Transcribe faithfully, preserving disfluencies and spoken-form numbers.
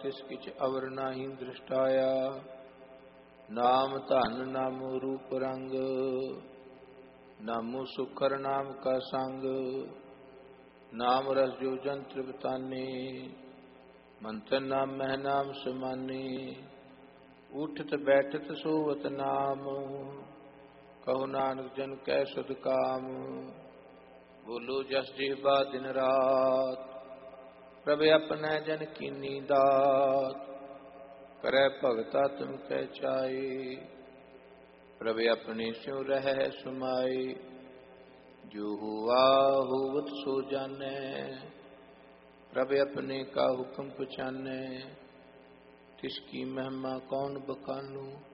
तिस किछ अवर नाही दृष्टाया। नाम धन नामो रूप रंग, नामो सुखर नाम का संग। नाम रस जो जंत्र बताने, मंत्र नाम मह नाम समाने। उठत बैठत सोवत नाम, कहो नानक जन कै सुध काम। बोलो जस जेबा दिन रात, प्रभु अपने जन कीनी दात। करे भगता तुम कह चाहे, प्रभु अपने स्यों रह समाए। जो हुआ होवत सो जाने, प्रभु अपने का हुक्म पछाने। तिसकी महिमा कौन बखानू,